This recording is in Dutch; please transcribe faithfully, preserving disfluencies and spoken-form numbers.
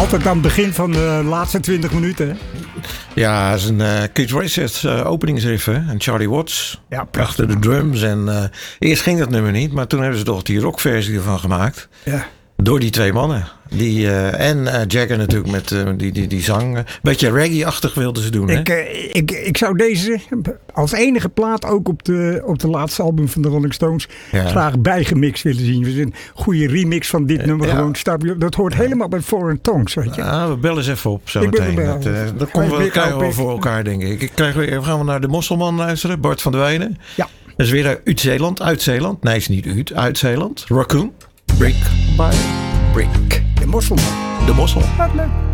Altijd aan het begin van de laatste twintig minuten. Hè? Ja, dat is een uh, Keith Richards uh, openingsriff. Hè? En Charlie Watts. Ja, achter de drums. En uh, eerst ging dat nummer niet. Maar toen hebben ze toch die rockversie ervan gemaakt. Ja. Door die twee mannen. Die, uh, en uh, Jagger natuurlijk met uh, die, die, die zang. Een beetje reggae-achtig wilden ze doen. Ik, hè? uh, ik, ik zou deze als enige plaat ook op de, op de laatste album van de Rolling Stones ja. graag bijgemixt willen zien. Dus een goede remix van dit uh, nummer. Ja. Gewoon stap, dat hoort helemaal bij Foreign Tongues. Weet je? Ja, we bellen eens even op zo meteen. Dat, uh, dat komt wel, krijgen we wel voor elkaar, denk ik. Ik krijg weer, we gaan we naar de Mosselman luisteren. Bart van der Weijden. Ja. Dat is weer uit Zeeland. Uit Zeeland. Nee, is niet uit. Uit Zeeland. Raccoon. Brick by Brick. De Mosselman. De Mossel. Wat leuk.